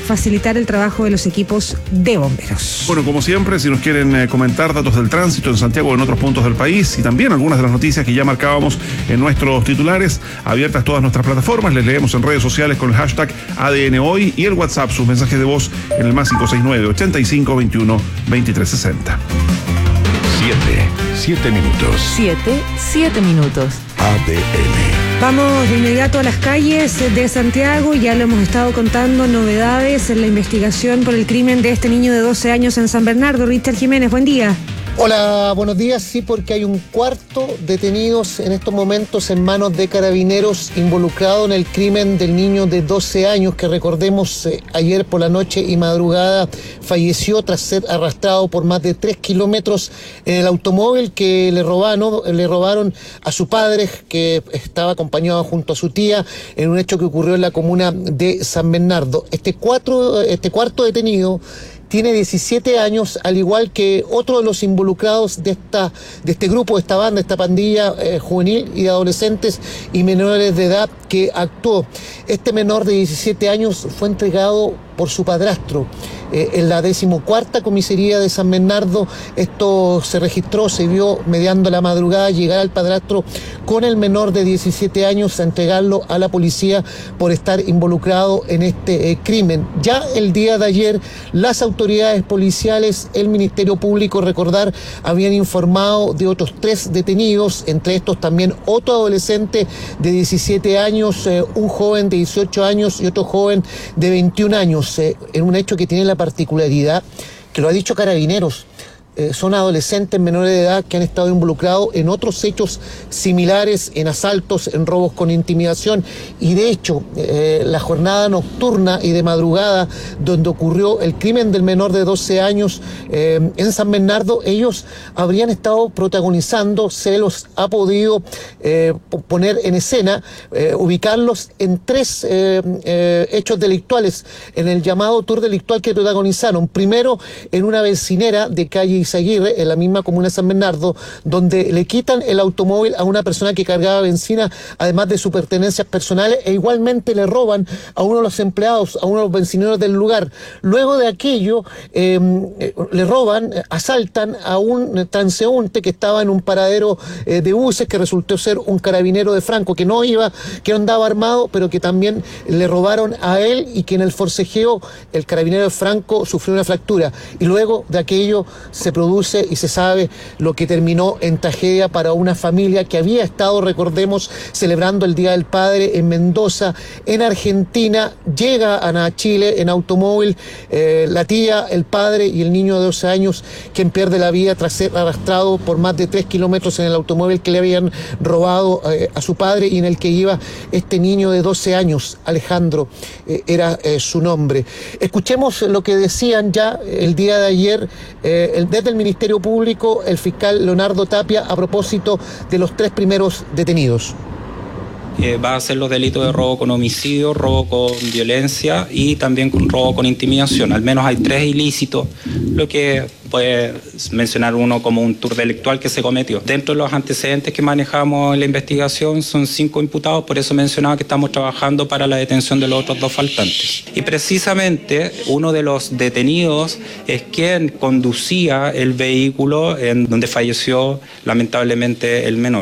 facilitar el trabajo de los equipos de bomberos. Bueno, como siempre, si nos quieren comentar datos del tránsito en Santiago o en otros puntos del país y también algunas de las noticias que ya marcábamos en nuestros titulares, abiertas todas nuestras plataformas, les leemos en redes sociales con el hashtag ADN Hoy y el WhatsApp, sus mensajes de voz en el más 569-8521-2360. 7 minutos. 7 minutos. ADN. Vamos de inmediato a las calles de Santiago. Ya lo hemos estado contando, novedades en la investigación por el crimen de este niño de 12 años en San Bernardo. Richard Jiménez, buen día. Hola, buenos días. Sí, porque hay un cuarto detenidos en estos momentos en manos de carabineros involucrado en el crimen del niño de 12 años que, recordemos, ayer por la noche y madrugada falleció tras ser arrastrado por más de 3 kilómetros en el automóvil que le robaron a su padre, que estaba acompañado junto a su tía en un hecho que ocurrió en la comuna de San Bernardo. Este cuarto detenido tiene 17 años, al igual que otro de los involucrados de este grupo, de esta banda, esta pandilla juvenil y de adolescentes y menores de edad que actuó. Este menor de 17 años fue entregado por su padrastro en la 14ª comisaría de San Bernardo. Esto se registró, se vio mediando la madrugada llegar al padrastro con el menor de 17 años a entregarlo a la policía por estar involucrado en este crimen. Ya el día de ayer, las autoridades policiales, el Ministerio Público, recordar, habían informado de otros 3 detenidos, entre estos también otro adolescente de 17 años, un joven de 18 años y otro joven de 21 años, en un hecho que tiene la particularidad, que lo ha dicho Carabineros, son adolescentes menores de edad que han estado involucrados en otros hechos similares, en asaltos, en robos con intimidación, y de hecho la jornada nocturna y de madrugada donde ocurrió el crimen del menor de 12 años en San Bernardo, ellos habrían estado protagonizando, se los ha podido poner en escena, ubicarlos en 3 hechos delictuales, en el llamado tour delictual que protagonizaron. Primero, en una bencinera de calle Izaguirre, en la misma comuna de San Bernardo, donde le quitan el automóvil a una persona que cargaba benzina, además de sus pertenencias personales, e igualmente le roban a uno de los empleados, a uno de los bencineros del lugar. Luego de aquello, le roban, asaltan a un transeúnte que estaba en un paradero de buses, que resultó ser un carabinero de Franco, que no andaba armado, pero que también le robaron a él, y que en el forcejeo el carabinero de Franco sufrió una fractura. Y luego de aquello se produce y se sabe lo que terminó en tragedia para una familia que había estado, recordemos, celebrando el Día del Padre en Mendoza, en Argentina. Llega a Chile en automóvil la tía, el padre y el niño de 12 años, quien pierde la vida tras ser arrastrado por más de 3 kilómetros en el automóvil que le habían robado a su padre y en el que iba este niño de 12 años, Alejandro, era su nombre. Escuchemos lo que decían ya el día de ayer desde el Ministerio Público, el fiscal Leonardo Tapia, a propósito de los 3 primeros detenidos. Va a ser los delitos de robo con homicidio, robo con violencia y también con robo con intimidación. Al menos hay 3 ilícitos, lo que puede mencionar uno como un tour delictual que se cometió. Dentro de los antecedentes que manejamos en la investigación son 5 imputados, por eso mencionaba que estamos trabajando para la detención de los otros 2 faltantes. Y precisamente uno de los detenidos es quien conducía el vehículo en donde falleció lamentablemente el menor.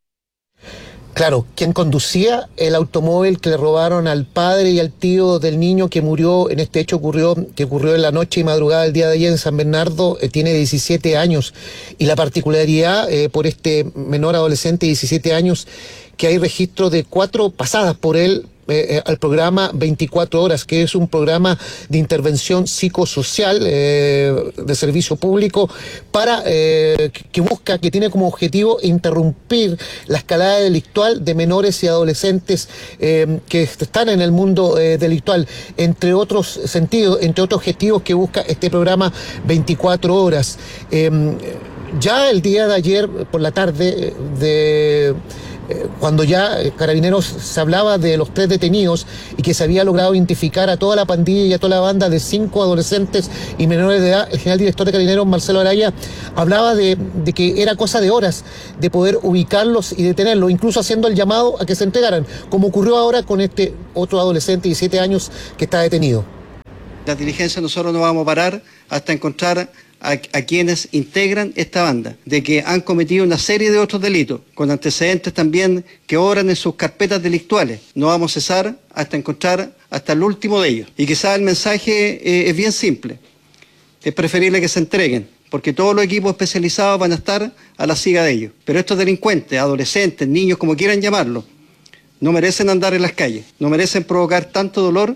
Claro, quien conducía el automóvil que le robaron al padre y al tío del niño que murió en este hecho que ocurrió en la noche y madrugada del día de ayer en San Bernardo, tiene 17 años. Y la particularidad por este menor adolescente de 17 años, que hay registro de 4 pasadas por él al programa 24 horas, que es un programa de intervención psicosocial de servicio público que tiene como objetivo interrumpir la escalada delictual de menores y adolescentes que están en el mundo delictual, entre otros sentidos, entre otros objetivos que busca este programa 24 horas. Ya el día de ayer por la tarde, cuando ya Carabineros se hablaba de los 3 detenidos y que se había logrado identificar a toda la pandilla y a toda la banda de 5 adolescentes y menores de edad, el general director de Carabineros, Marcelo Araya, hablaba de que era cosa de horas de poder ubicarlos y detenerlos, incluso haciendo el llamado a que se entregaran, como ocurrió ahora con este otro adolescente de 17 años que está detenido. La diligencia nosotros no vamos a parar hasta encontrar a quienes integran esta banda, de que han cometido una serie de otros delitos, con antecedentes también que obran en sus carpetas delictuales. No vamos a cesar hasta encontrar hasta el último de ellos. Y quizás el mensaje es bien simple. Es preferible que se entreguen, porque todos los equipos especializados van a estar a la siga de ellos. Pero estos delincuentes, adolescentes, niños, como quieran llamarlo, no merecen andar en las calles, no merecen provocar tanto dolor.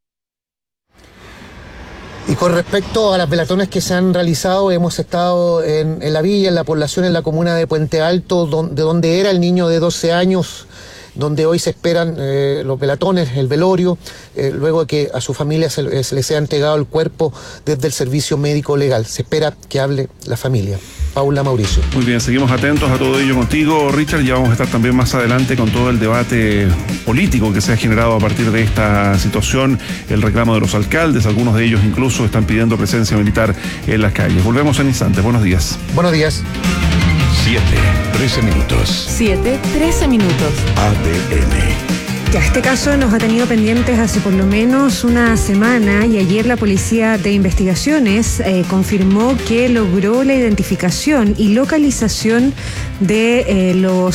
Y con respecto a las velatones que se han realizado, hemos estado en la villa, en la población, en la comuna de Puente Alto, de donde era el niño de 12 años, donde hoy se esperan los velatones, el velorio, luego de que a su familia se le sea entregado el cuerpo desde el servicio médico legal. Se espera que hable la familia. Paula, Mauricio. Muy bien, seguimos atentos a todo ello contigo, Richard. Ya vamos a estar también más adelante con todo el debate político que se ha generado a partir de esta situación, el reclamo de los alcaldes, algunos de ellos incluso están pidiendo presencia militar en las calles. Volvemos en instantes. Buenos días. Buenos días. 7:13 minutos. 7:13 minutos. ADN. Ya, este caso nos ha tenido pendientes hace por lo menos una semana y ayer la Policía de Investigaciones confirmó que logró la identificación y localización de los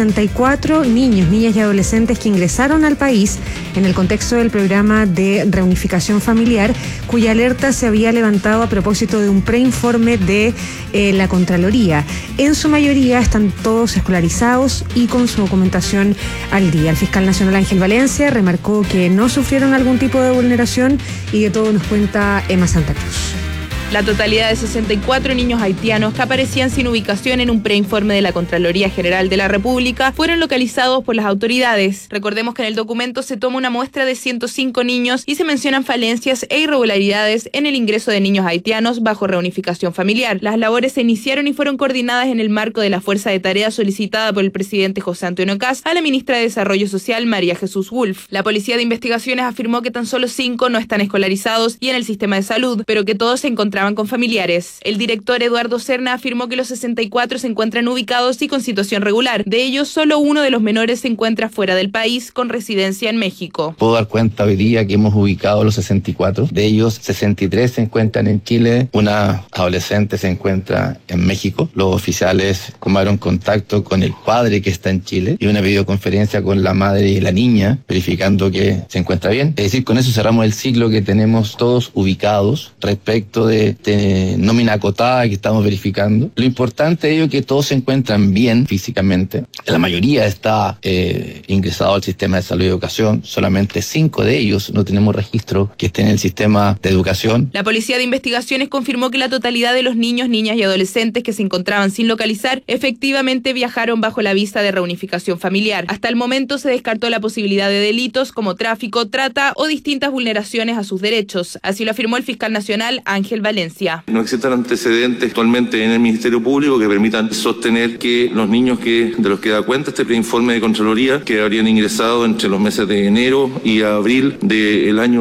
64 niños, niñas y adolescentes que ingresaron al país en el contexto del programa de reunificación familiar, cuya alerta se había levantado a propósito de un preinforme de la Contraloría. En su mayoría están todos escolarizados y con su documentación al día. El fiscal nacional Ángel Valencia remarcó que no sufrieron algún tipo de vulneración y de todo nos cuenta Emma Santa Cruz. La totalidad de 64 niños haitianos que aparecían sin ubicación en un preinforme de la Contraloría General de la República fueron localizados por las autoridades. Recordemos que en el documento se toma una muestra de 105 niños y se mencionan falencias e irregularidades en el ingreso de niños haitianos bajo reunificación familiar. Las labores se iniciaron y fueron coordinadas en el marco de la fuerza de tarea solicitada por el presidente José Antonio Kast a la ministra de Desarrollo Social, María Jesús Wolf. La Policía de Investigaciones afirmó que tan solo 5 no están escolarizados y en el sistema de salud, pero que todos se encontraban con familiares. El director Eduardo Serna afirmó que los 64 se encuentran ubicados y con situación regular. De ellos, solo uno de los menores se encuentra fuera del país con residencia en México. Puedo dar cuenta hoy día que hemos ubicado los 64. De ellos, 63 se encuentran en Chile, una adolescente se encuentra en México. Los oficiales tomaron contacto con el padre que está en Chile y una videoconferencia con la madre y la niña, verificando que se encuentra bien. Es decir, con eso cerramos el ciclo que tenemos todos ubicados respecto de nómina acotada que estamos verificando. Lo importante de ello es que todos se encuentran bien físicamente. La mayoría está ingresado al sistema de salud y educación. Solamente 5 de ellos no tenemos registro que estén en el sistema de educación. La Policía de Investigaciones confirmó que la totalidad de los niños, niñas y adolescentes que se encontraban sin localizar efectivamente viajaron bajo la visa de reunificación familiar. Hasta el momento se descartó la posibilidad de delitos como tráfico, trata o distintas vulneraciones a sus derechos. Así lo afirmó el fiscal nacional Ángel Valencia. No existen antecedentes actualmente en el Ministerio Público que permitan sostener que los niños de los que da cuenta este preinforme de Contraloría, que habrían ingresado entre los meses de enero y abril del año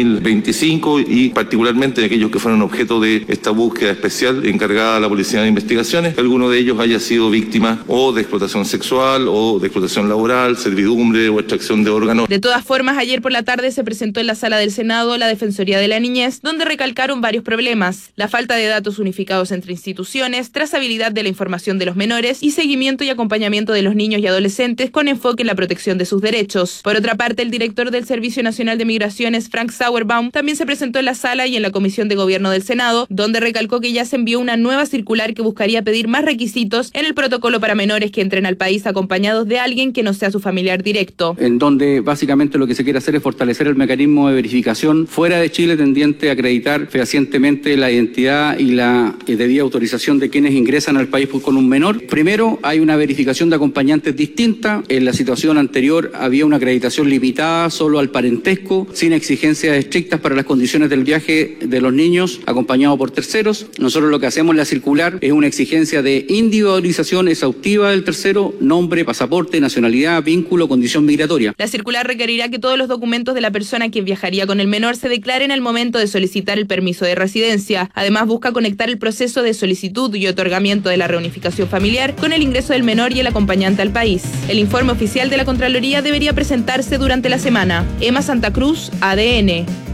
2025 y particularmente de aquellos que fueron objeto de esta búsqueda especial encargada a la Policía de Investigaciones, que alguno de ellos haya sido víctima o de explotación sexual o de explotación laboral, servidumbre o extracción de órganos. De todas formas, ayer por la tarde se presentó en la sala del Senado la Defensoría de la Niñez, donde recalcaron varios problemas: la falta de datos unificados entre instituciones, trazabilidad de la información de los menores y seguimiento y acompañamiento de los niños y adolescentes con enfoque en la protección de sus derechos. Por otra parte, el director del Servicio Nacional de Migraciones, Frank Sauerbaum, también se presentó en la sala y en la Comisión de Gobierno del Senado, donde recalcó que ya se envió una nueva circular que buscaría pedir más requisitos en el protocolo para menores que entren al país acompañados de alguien que no sea su familiar directo. En donde básicamente lo que se quiere hacer es fortalecer el mecanismo de verificación fuera de Chile tendiente a acreditar fehacientemente la identidad y la debida autorización de quienes ingresan al país con un menor. Primero, hay una verificación de acompañantes distinta. En la situación anterior había una acreditación limitada solo al parentesco, sin exigencias estrictas para las condiciones del viaje de los niños acompañados por terceros. Nosotros lo que hacemos en la circular es una exigencia de individualización exhaustiva del tercero: nombre, pasaporte, nacionalidad, vínculo, condición migratoria. La circular requerirá que todos los documentos de la persona que viajaría con el menor se declaren al momento de solicitar el permiso de residencia. Además, busca conectar el proceso de solicitud y otorgamiento de la reunificación familiar con el ingreso del menor y el acompañante al país. El informe oficial de la Contraloría debería presentarse durante la semana. Emma Santa Cruz, ADN.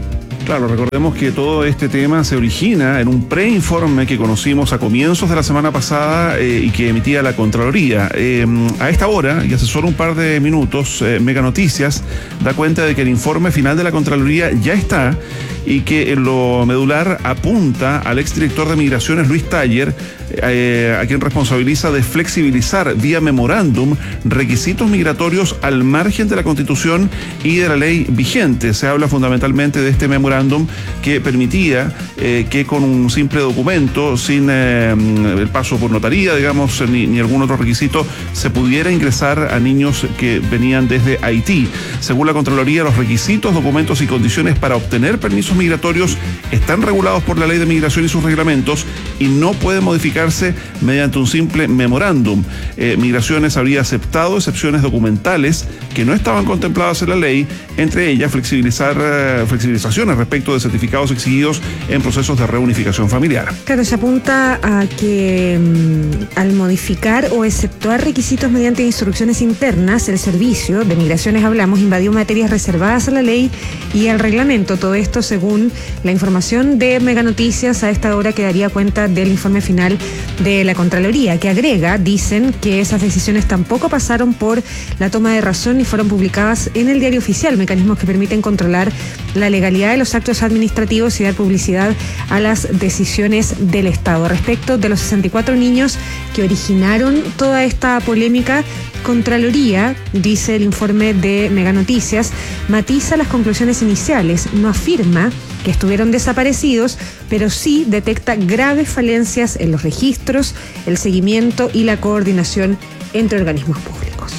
Claro, recordemos que todo este tema se origina en un preinforme que conocimos a comienzos de la semana pasada y que emitía la Contraloría. A esta hora, y hace solo un par de minutos, Mega Noticias da cuenta de que el informe final de la Contraloría ya está y que en lo medular apunta al exdirector de Migraciones, Luis Taller, a quien responsabiliza de flexibilizar vía memorándum requisitos migratorios al margen de la Constitución y de la ley vigente. Se habla fundamentalmente de este memorándum que permitía que con un simple documento, sin el paso por notaría, digamos, ni algún otro requisito, se pudiera ingresar a niños que venían desde Haití. Según la Contraloría, los requisitos, documentos y condiciones para obtener permisos migratorios están regulados por la Ley de Migración y sus reglamentos y no pueden modificarse mediante un simple memorándum. Migraciones habría aceptado excepciones documentales que no estaban contempladas en la ley, entre ellas flexibilizaciones respecto de certificados exigidos en procesos de reunificación familiar. Claro, se apunta a que al modificar o exceptuar requisitos mediante instrucciones internas, el servicio de Migraciones, invadió materias reservadas a la ley y al reglamento. Todo esto según la información de Mega Noticias. A esta hora que daría cuenta del informe final de la Contraloría, que agrega, dicen que esas decisiones tampoco pasaron por la toma de razón ni fueron publicadas en el Diario Oficial, mecanismos que permiten controlar la legalidad de los actos administrativos y dar publicidad a las decisiones del Estado. Respecto de los 64 niños que originaron toda esta polémica, Contraloría, dice el informe de Mega Noticias, matiza las conclusiones iniciales, no afirma que estuvieron desaparecidos, pero sí detecta graves falencias en los registros, el seguimiento y la coordinación entre organismos públicos.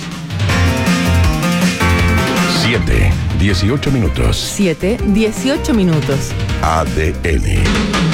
7:18 minutos. 7:18 minutos. ADN.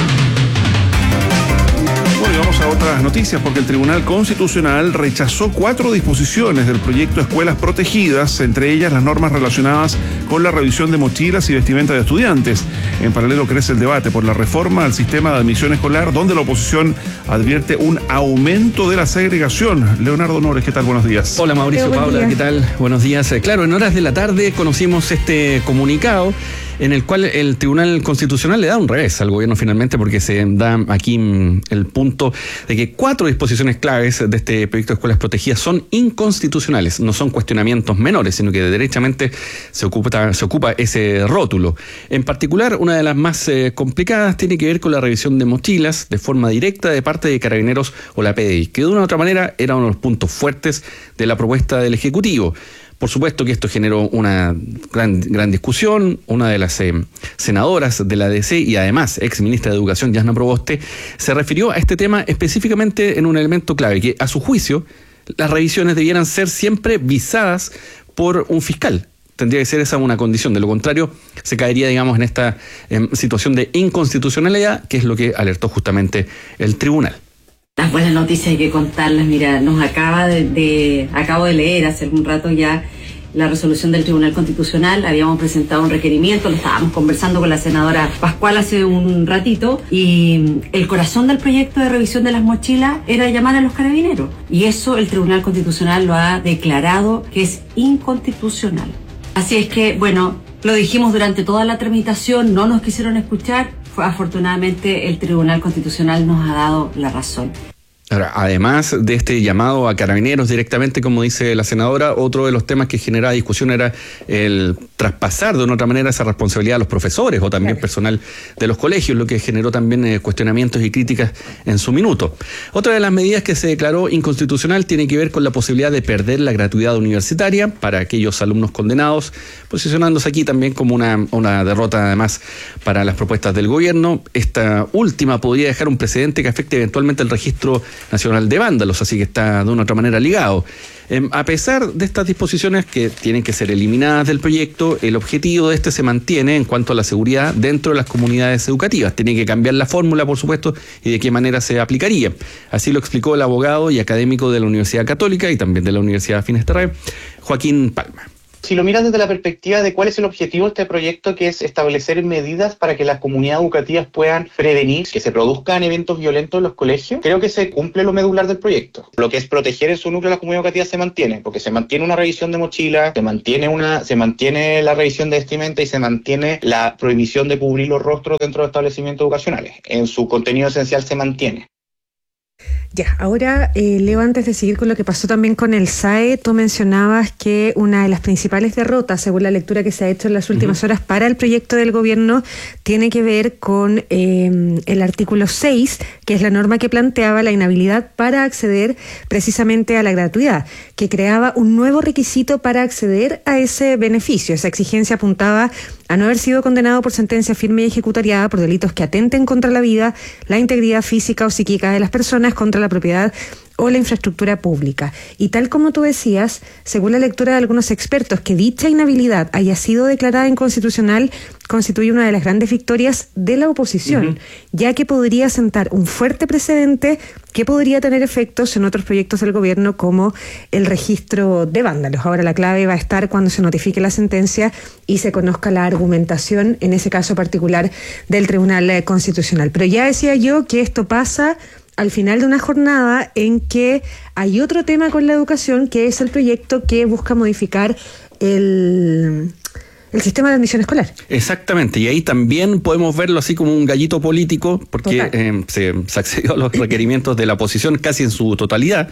Bueno, y vamos a otras noticias porque el Tribunal Constitucional rechazó 4 disposiciones del proyecto Escuelas Protegidas, entre ellas las normas relacionadas con la revisión de mochilas y vestimenta de estudiantes. En paralelo crece el debate por la reforma al sistema de admisión escolar, donde la oposición advierte un aumento de la segregación. Leonardo Nores, ¿qué tal? Buenos días. Hola Mauricio, Paula, ¿qué tal? Buenos días. Claro, en horas de la tarde conocimos este comunicado en el cual el Tribunal Constitucional le da un revés al gobierno finalmente, porque se da aquí el punto de que 4 disposiciones claves de este proyecto de escuelas protegidas son inconstitucionales. No son cuestionamientos menores, sino que derechamente se ocupa ese rótulo. En particular, una de las más complicadas tiene que ver con la revisión de mochilas de forma directa de parte de Carabineros o la PDI, que de una u otra manera era uno de los puntos fuertes de la propuesta del Ejecutivo. Por supuesto que esto generó una gran discusión. Una de las senadoras de la DC y además ex ministra de Educación, Yasna Proboste, se refirió a este tema específicamente en un elemento clave, que a su juicio las revisiones debieran ser siempre visadas por un fiscal. Tendría que ser esa una condición, de lo contrario se caería, digamos, en esta situación de inconstitucionalidad, que es lo que alertó justamente el tribunal. Las buenas noticias hay que contarlas. Mira, nos acabo de leer hace algún rato ya la resolución del Tribunal Constitucional. Habíamos presentado un requerimiento, lo estábamos conversando con la senadora Pascual hace un ratito, y el corazón del proyecto de revisión de las mochilas era llamar a los carabineros, y eso el Tribunal Constitucional lo ha declarado que es inconstitucional. Así es que, bueno, lo dijimos durante toda la tramitación, no nos quisieron escuchar. Afortunadamente el Tribunal Constitucional nos ha dado la razón. Ahora, además de este llamado a Carabineros directamente, como dice la senadora, otro de los temas que generaba discusión era el traspasar de una otra manera esa responsabilidad a los profesores o también personal de los colegios, lo que generó también cuestionamientos y críticas en su minuto. Otra de las medidas que se declaró inconstitucional tiene que ver con la posibilidad de perder la gratuidad universitaria para aquellos alumnos condenados, posicionándose aquí también como una derrota además para las propuestas del gobierno. Esta última podría dejar un precedente que afecte eventualmente el registro nacional de vándalos, así que está de una u otra manera ligado. A pesar de estas disposiciones que tienen que ser eliminadas del proyecto, el objetivo de este se mantiene en cuanto a la seguridad dentro de las comunidades educativas. Tiene que cambiar la fórmula, por supuesto, y de qué manera se aplicaría. Así lo explicó el abogado y académico de la Universidad Católica y también de la Universidad Finisterre, Joaquín Palma. Si lo miras desde la perspectiva de cuál es el objetivo de este proyecto, que es establecer medidas para que las comunidades educativas puedan prevenir que se produzcan eventos violentos en los colegios, creo que se cumple lo medular del proyecto. Lo que es proteger en su núcleo a las comunidades educativas se mantiene, porque se mantiene una revisión de mochila, se mantiene la revisión de vestimenta y se mantiene la prohibición de cubrir los rostros dentro de establecimientos educacionales. En su contenido esencial se mantiene. Ya, ahora, Leo, antes de seguir con lo que pasó también con el SAE, tú mencionabas que una de las principales derrotas, según la lectura que se ha hecho en las últimas horas para el proyecto del gobierno, tiene que ver con el artículo 6, que es la norma que planteaba la inhabilidad para acceder precisamente a la gratuidad, que creaba un nuevo requisito para acceder a ese beneficio. Esa exigencia apuntaba a no haber sido condenado por sentencia firme y ejecutariada por delitos que atenten contra la vida, la integridad física o psíquica de las personas, contra la propiedad o la infraestructura pública. Y tal como tú decías, según la lectura de algunos expertos, que dicha inhabilidad haya sido declarada inconstitucional constituye una de las grandes victorias de la oposición, ya que podría sentar un fuerte precedente que podría tener efectos en otros proyectos del gobierno, como el registro de vándalos. Ahora la clave va a estar cuando se notifique la sentencia y se conozca la argumentación, en ese caso particular, del Tribunal Constitucional. Pero ya decía yo que esto pasa al final de una jornada en que hay otro tema con la educación, que es el proyecto que busca modificar el sistema de admisión escolar. Exactamente, y ahí también podemos verlo así como un gallito político, porque se accedió a los requerimientos de la oposición casi en su totalidad,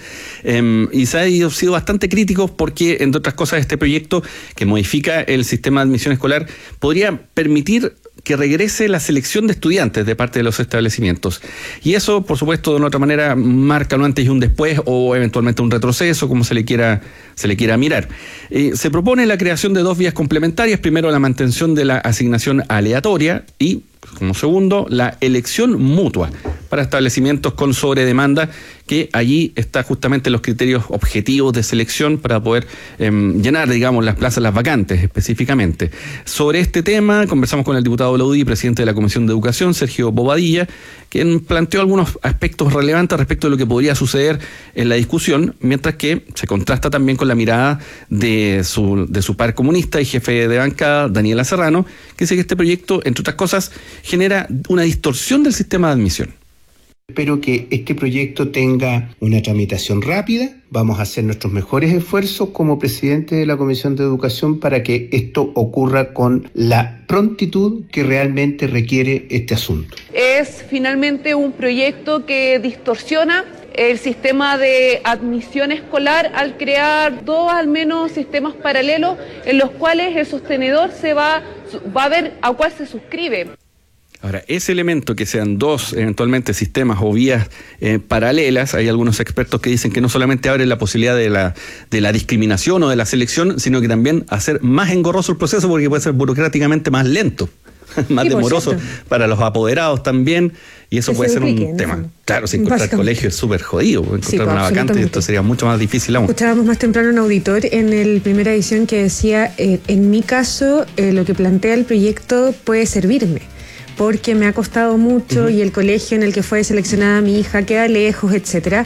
y se ha sido bastante críticos porque, entre otras cosas, este proyecto que modifica el sistema de admisión escolar podría permitir que regrese la selección de estudiantes de parte de los establecimientos. Y eso, por supuesto, de una otra manera marca un antes y un después, o eventualmente un retroceso, como se le quiera mirar. Se propone la creación de 2 vías complementarias. Primero, la mantención de la asignación aleatoria y, como segundo, la elección mutua para establecimientos con sobredemanda, que allí está justamente los criterios objetivos de selección para poder llenar, digamos, las plazas, las vacantes específicamente. Sobre este tema conversamos con el diputado de la UDI, presidente de la Comisión de Educación, Sergio Bobadilla, quien planteó algunos aspectos relevantes respecto de lo que podría suceder en la discusión, mientras que se contrasta también con la mirada de su par comunista y jefe de bancada, Daniela Serrano, que dice que este proyecto, entre otras cosas, genera una distorsión del sistema de admisión. Espero que este proyecto tenga una tramitación rápida. Vamos a hacer nuestros mejores esfuerzos como presidente de la Comisión de Educación para que esto ocurra con la prontitud que realmente requiere este asunto. Es finalmente un proyecto que distorsiona el sistema de admisión escolar al crear 2 al menos sistemas paralelos en los cuales el sostenedor va a ver a cuál se suscribe. Ahora, ese elemento que sean 2 eventualmente sistemas o vías paralelas, hay algunos expertos que dicen que no solamente abre la posibilidad de la discriminación o de la selección, sino que también hacer más engorroso el proceso, porque puede ser burocráticamente más lento, más demoroso para los apoderados también, y eso puede ser un tema. Claro, si encontrar colegio es súper jodido, encontrar una vacante, esto sería mucho más difícil aún. Escuchábamos más temprano un auditor en el primera edición que decía, en mi caso, lo que plantea el proyecto puede servirme, porque me ha costado mucho y el colegio en el que fue seleccionada mi hija queda lejos, etcétera.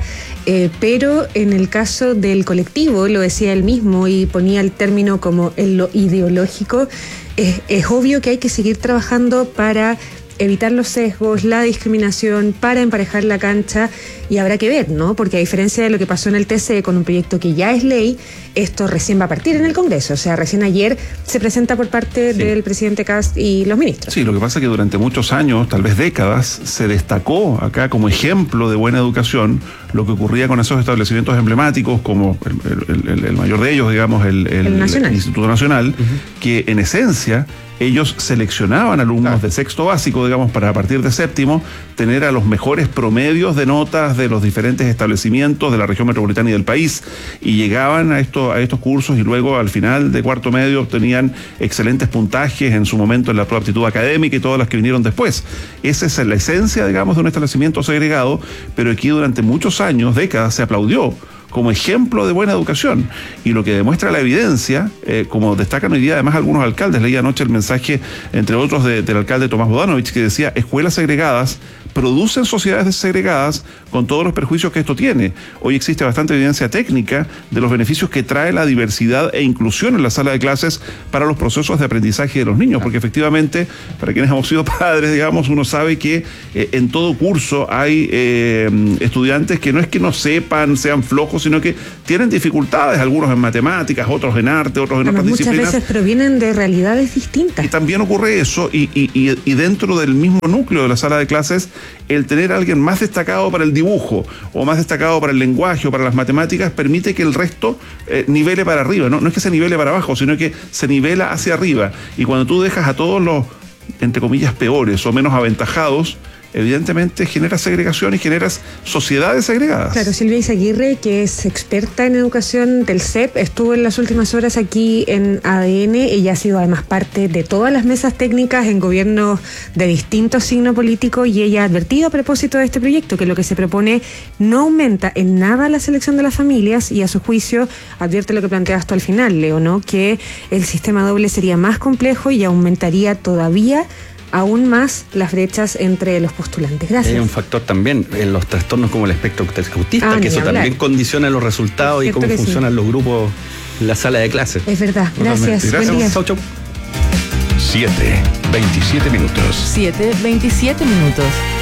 Pero en el caso del colectivo, lo decía él mismo y ponía el término como en lo ideológico, es obvio que hay que seguir trabajando para evitar los sesgos, la discriminación, para emparejar la cancha, y habrá que ver, ¿no? Porque a diferencia de lo que pasó en el TC con un proyecto que ya es ley, esto recién va a partir en el Congreso. O sea, recién ayer se presenta por parte del presidente Kast y los ministros. Sí, lo que pasa es que durante muchos años, tal vez décadas, se destacó acá como ejemplo de buena educación lo que ocurría con esos establecimientos emblemáticos, como el mayor de ellos, digamos, el Instituto Nacional, que en esencia ellos seleccionaban alumnos de sexto básico, digamos, para a partir de séptimo tener a los mejores promedios de notas de los diferentes establecimientos de la región metropolitana y del país, y llegaban a estos cursos y luego al final de cuarto medio obtenían excelentes puntajes en su momento en la prueba de aptitud académica y todas las que vinieron después. Esa es la esencia, digamos, de un establecimiento segregado, pero aquí durante muchos años, décadas, se aplaudió como ejemplo de buena educación, y lo que demuestra la evidencia, como destacan hoy día además algunos alcaldes. Leí anoche el mensaje, entre otros, del alcalde Tomás Bodanovich, que decía: escuelas segregadas producen sociedades desegregadas con todos los perjuicios que esto tiene. Hoy existe bastante evidencia técnica de los beneficios que trae la diversidad e inclusión en la sala de clases para los procesos de aprendizaje de los niños, porque efectivamente, para quienes hemos sido padres, digamos, uno sabe que en todo curso hay estudiantes que no es que no sepan, sean flojos, sino que tienen dificultades, algunos en matemáticas, otros en arte, otros en otras disciplinas. Muchas veces provienen de realidades distintas. Y también ocurre eso, y dentro del mismo núcleo de la sala de clases, el tener a alguien más destacado para el dibujo, o más destacado para el lenguaje, o para las matemáticas, permite que el resto nivele para arriba. No es que se nivele para abajo, sino que se nivela hacia arriba. Y cuando tú dejas a todos los, entre comillas, peores o menos aventajados, evidentemente generas segregación y generas sociedades segregadas. Claro, Silvia Izaguirre, que es experta en educación del CEP, estuvo en las últimas horas aquí en ADN. Ella ha sido además parte de todas las mesas técnicas en gobiernos de distintos signos políticos, y ella ha advertido a propósito de este proyecto que lo que se propone no aumenta en nada la selección de las familias, y a su juicio advierte lo que planteas tú al final, Leo, ¿no? Que el sistema doble sería más complejo y aumentaría todavía aún más las brechas entre los postulantes. Gracias. Hay un factor también en los trastornos como el espectro autista, que eso también condiciona los resultados y cómo funcionan los grupos en la sala de clases. Es verdad. Gracias. Buen día. Chau, chau. 7:27 minutos. 7:27 minutos.